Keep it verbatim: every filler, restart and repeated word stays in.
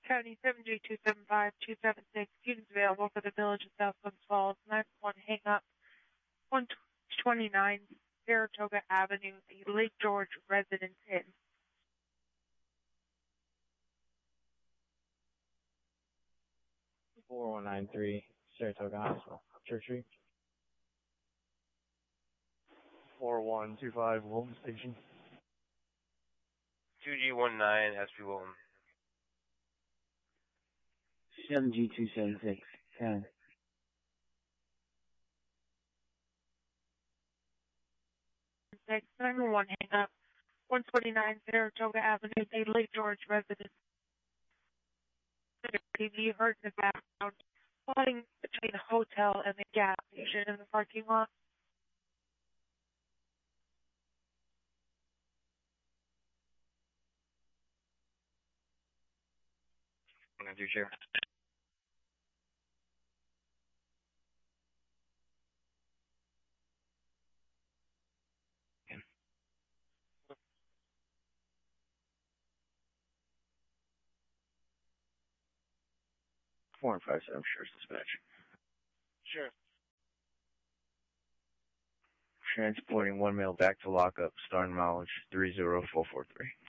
County seven G two seven five two seven six. Students available for the Village of South Glens Falls. nine one hang up. one twenty-nine Saratoga Avenue, Lake George Residence Inn. four one nine three Saratoga Hospital, Church Street. four one two five Wilton Station. two G one nine S P Wilton. seven G two seven six, County. nine one one hang up. one twenty-nine Saratoga Avenue, Lake George Residence. T V heard in the background, flooding between the hotel and the gas station in the parking lot. I'm going to do share. four and five seven, sure, dispatch. Sure. Transporting one male back to lockup, starting mileage three zero four four three.